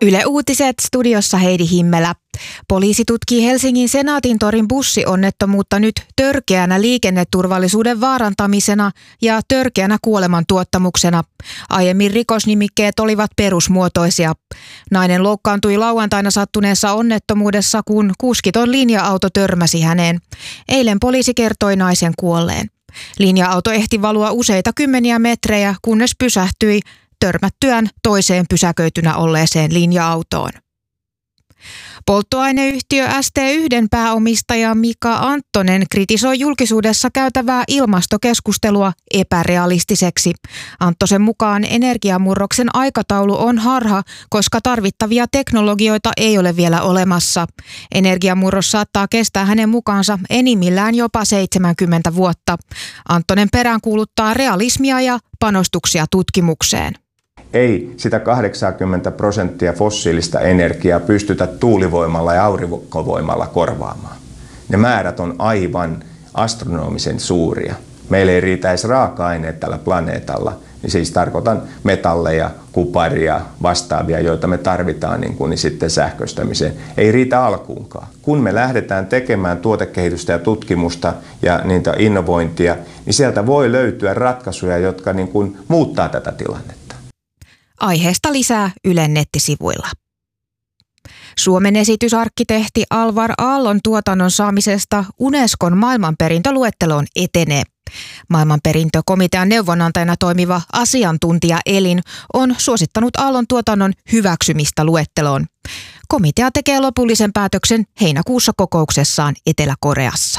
Yle Uutiset, studiossa Heidi Himmelä. Poliisi tutkii Helsingin Senaatintorin bussionnettomuutta nyt törkeänä liikenneturvallisuuden vaarantamisena ja törkeänä kuolemantuottamuksena. Aiemmin rikosnimikkeet olivat perusmuotoisia. Nainen loukkaantui lauantaina sattuneessa onnettomuudessa, kun kuskiton linja-auto törmäsi häneen. Eilen poliisi kertoi naisen kuolleen. Linja-auto ehti valua useita kymmeniä metrejä, kunnes pysähtyi törmättyään toiseen pysäköitynä olleeseen linja-autoon. Polttoaineyhtiö ST1 pääomistaja Mika Anttonen kritisoi julkisuudessa käytävää ilmastokeskustelua epärealistiseksi. Anttosen mukaan energiamurroksen aikataulu on harha, koska tarvittavia teknologioita ei ole vielä olemassa. Energiamurros saattaa kestää hänen mukaansa enimmillään jopa 70 vuotta. Anttonen peräänkuuluttaa realismia ja panostuksia tutkimukseen. Ei sitä 80% fossiilista energiaa pystytä tuulivoimalla ja aurinkovoimalla korvaamaan. Ne määrät on aivan astronomisen suuria. Meillä ei riitä edes raaka-aineet tällä planeetalla. Siis tarkoitan metalleja, kuparia, vastaavia, joita me tarvitaan niin sitten sähköistämiseen. Ei riitä alkuunkaan. Kun me lähdetään tekemään tuotekehitystä ja tutkimusta ja niitä innovointia, niin sieltä voi löytyä ratkaisuja, jotka muuttaa tätä tilannetta. Aiheesta lisää Ylen nettisivuilla. Suomen esitysarkkitehti Alvar Aallon tuotannon saamisesta Unescon maailmanperintöluetteloon etenee. Maailmanperintökomitean neuvonantajana toimiva asiantuntijaelin on suosittanut Aallon tuotannon hyväksymistä luetteloon. Komitea tekee lopullisen päätöksen heinäkuussa kokouksessaan Etelä-Koreassa.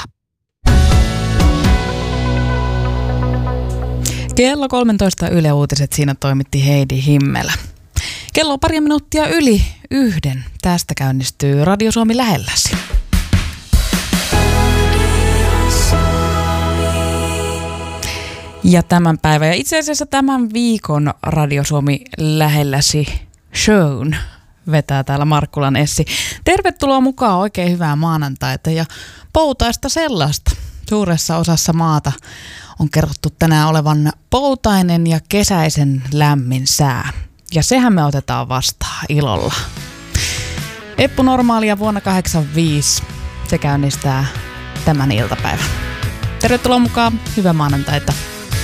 Kello 13 Yle Uutiset, siinä toimitti Heidi Himmelä. Kello on pari minuuttia yli 1. Tästä käynnistyy Radio Suomi lähelläsi. Ja tämän päivän ja itse asiassa tämän viikon Radio Suomi lähelläsi shown vetää täällä Markkulan Essi. Tervetuloa mukaan, oikein hyvää maanantaita ja poutaista sellaista. Suuressa osassa maata on kerrottu tänään olevan poutainen ja kesäisen lämmin sää. Ja sehän me otetaan vastaan ilolla. Eppu Normaalia vuonna 1985. Se käynnistää tämän iltapäivän. Tervetuloa mukaan. Hyvää maanantaita.